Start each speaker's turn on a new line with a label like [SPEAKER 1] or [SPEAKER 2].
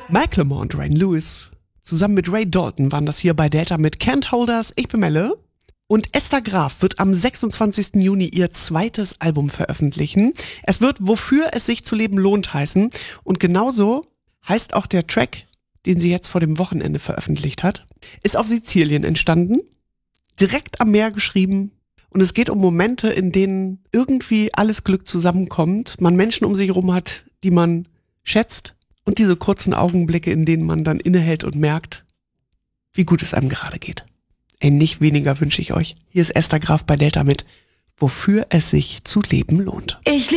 [SPEAKER 1] Macklemore und Ray Lewis zusammen mit Ray Dalton waren das hier bei Delta mit Can't Hold Us. Ich bin Melle. Und Esther Graf wird am 26. Juni ihr zweites Album veröffentlichen. Es wird Wofür es sich zu leben lohnt heißen. Und genauso heißt auch der Track, den sie jetzt vor dem Wochenende veröffentlicht hat. Ist auf Sizilien entstanden, direkt am Meer geschrieben. Und es geht um Momente, in denen irgendwie alles Glück zusammenkommt, man Menschen um sich herum hat, die man schätzt. Und diese kurzen Augenblicke, in denen man dann innehält und merkt, wie gut es einem gerade geht. Nicht weniger wünsche ich euch. Hier ist Esther Graf bei Delta mit Wofür es sich zu leben lohnt.